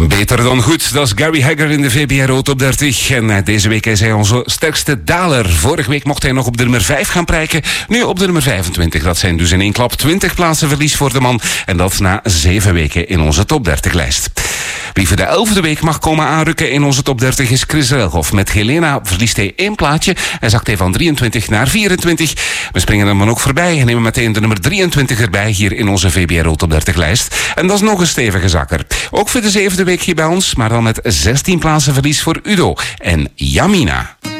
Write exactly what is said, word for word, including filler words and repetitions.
Beter dan goed, dat is Gary Hegger in de V B R O Top dertig. En deze week is hij onze sterkste daler. Vorige week mocht hij nog op de nummer vijf gaan prijken. Nu op de nummer vijfentwintig. Dat zijn dus in één klap twintig plaatsen verlies voor de man. En dat na zeven weken in onze Top dertig lijst. Wie voor de elfde week mag komen aanrukken in onze Top dertig is Chris Relhoff. Met Helena verliest hij één plaatje. Hij zakt hij van drieëntwintig naar vierentwintig. We springen hem dan ook voorbij en nemen meteen de nummer drieëntwintig erbij hier in onze V B R O Top dertig lijst. En dat is nog een stevige zakker. Ook voor de zevende week hier bij ons, maar dan met zestien plaatsen verlies voor Udo en Yamina.